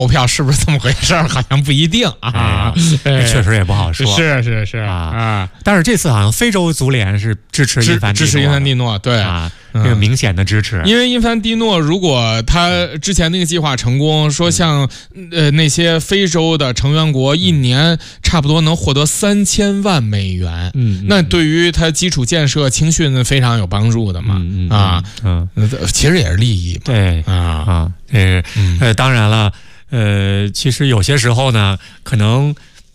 投票是不是这么回事儿？好像不一定啊， 确实也不好说。 是啊， 但是这次好像非洲足联是支持因凡蒂诺， 对啊，这个明显的支持。 因为因凡蒂诺如果他之前那个计划成功，说像那些非洲的成员国一年差不多能获得3000万美元，那对于他基础建设青训非常有帮助的嘛，其实也是利益嘛， 对当然了。其实有些时候呢，可能，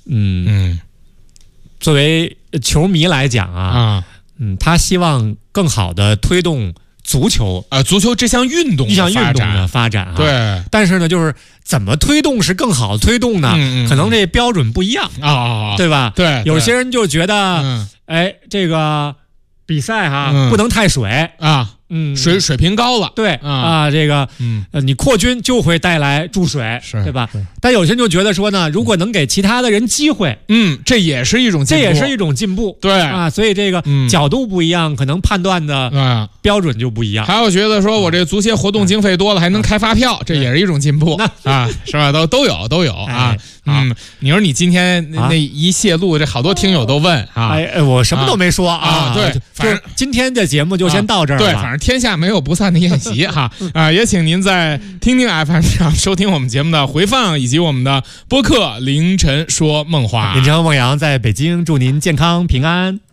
作为球迷来讲他希望更好的推动足球这项运动的发展对， 但是呢，就是怎么推动是更好的推动呢？可能这标准不一样对吧？ 对， 有些人就觉得，这个比赛不能太水水平高了， 对这个你扩军就会带来注水，对吧？但有些人就觉得说呢，如果能给其他的人机会， 这也是一种进步， 对所以这个角度不一样，可能判断的标准就不一样。 还有觉得说我这足协活动经费多了，还能开发票，这也是一种进步是吧？都有你说你今天那一泄露，这好多听友都问我什么都没说对， 反正今天的节目就先到这儿对，反正天下没有不散的宴席也请您在听听 FM 上收听我们节目的回放，以及我们的播客凌晨说梦话。 凌晨梦阳在北京，祝您健康平安。